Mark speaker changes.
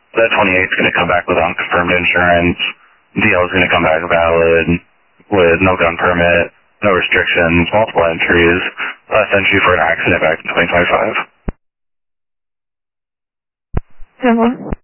Speaker 1: The 28 is going to come back with unconfirmed insurance. DL is going to come back valid with no gun permit, no restrictions, multiple entries. Last entry for an accident back in 2025.
Speaker 2: Hello.